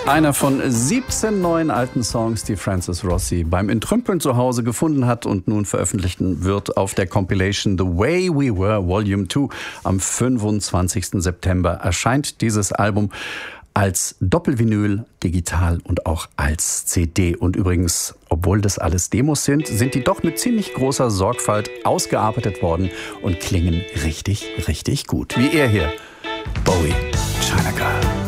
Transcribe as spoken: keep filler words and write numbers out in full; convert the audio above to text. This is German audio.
Einer von siebzehn neuen alten Songs, die Francis Rossi beim Entrümpeln zu Hause gefunden hat und nun veröffentlichen wird auf der Compilation The Way We Were Volume zwei. Am fünfundzwanzigsten September erscheint dieses Album als Doppelvinyl, digital und auch als C D. Und übrigens, obwohl das alles Demos sind, sind die doch mit ziemlich großer Sorgfalt ausgearbeitet worden und klingen richtig, richtig gut. Wie er hier, Bowie, China Girl.